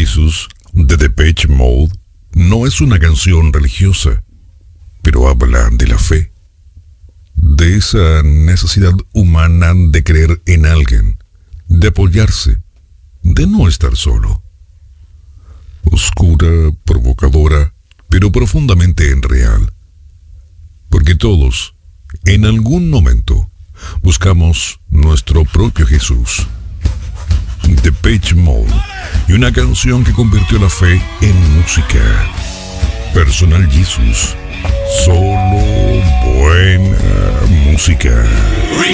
Jesus de Depeche Mode no es una canción religiosa, pero habla de la fe, de esa necesidad humana de creer en alguien, de apoyarse, de no estar solo. Oscura, provocadora, pero profundamente real. Porque todos, en algún momento, buscamos nuestro propio Jesús. Depeche Mode, y una canción que convirtió la fe en música. Personal Jesus, solo buena música.